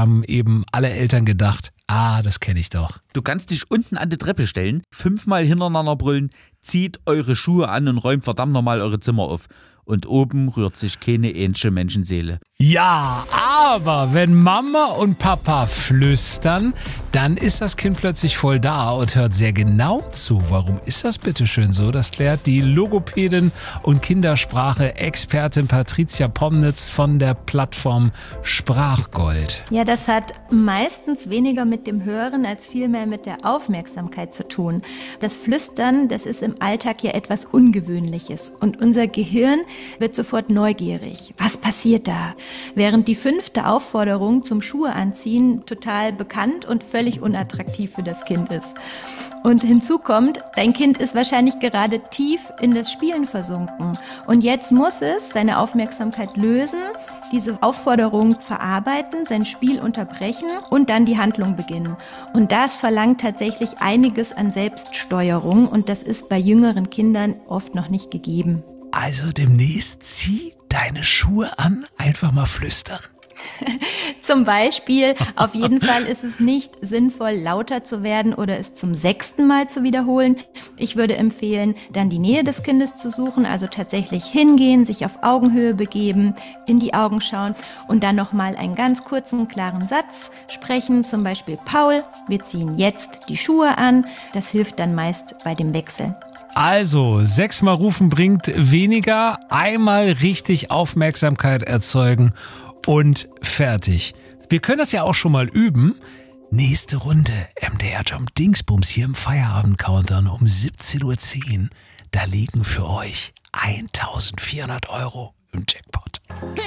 haben eben alle Eltern gedacht, das kenne ich doch. Du kannst dich unten an die Treppe stellen, 5-mal hintereinander brüllen, zieht eure Schuhe an und räumt verdammt nochmal eure Zimmer auf. Und oben rührt sich keine ähnliche Menschenseele. Ja, aber wenn Mama und Papa flüstern, dann ist das Kind plötzlich voll da und hört sehr genau zu. Warum ist das bitte schön so? Das klärt die Logopädin und Kindersprache-Expertin Patricia Pomnitz von der Plattform Sprachgold. Ja, das hat meistens weniger mit dem Hören als vielmehr mit der Aufmerksamkeit zu tun. Das Flüstern, das ist im Alltag ja etwas Ungewöhnliches und unser Gehirn wird sofort neugierig. Was passiert da? Während die 5. Aufforderung zum Schuhe anziehen total bekannt und völlig unattraktiv für das Kind ist. Und hinzu kommt, dein Kind ist wahrscheinlich gerade tief in das Spielen versunken. Und jetzt muss es seine Aufmerksamkeit lösen, diese Aufforderung verarbeiten, sein Spiel unterbrechen und dann die Handlung beginnen. Und das verlangt tatsächlich einiges an Selbststeuerung und das ist bei jüngeren Kindern oft noch nicht gegeben. Also demnächst zieh deine Schuhe an, einfach mal flüstern. Zum Beispiel, auf jeden Fall ist es nicht sinnvoll, lauter zu werden oder es zum 6. Mal zu wiederholen. Ich würde empfehlen, dann die Nähe des Kindes zu suchen, also tatsächlich hingehen, sich auf Augenhöhe begeben, in die Augen schauen und dann nochmal einen ganz kurzen, klaren Satz sprechen. Zum Beispiel, Paul, wir ziehen jetzt die Schuhe an. Das hilft dann meist bei dem Wechsel. Also, 6-mal rufen bringt weniger, einmal richtig Aufmerksamkeit erzeugen und fertig. Wir können das ja auch schon mal üben. Nächste Runde MDR Jump Dingsbums hier im Feierabend-Countdown um 17:10 Uhr. Da liegen für euch 1.400 € im Jackpot.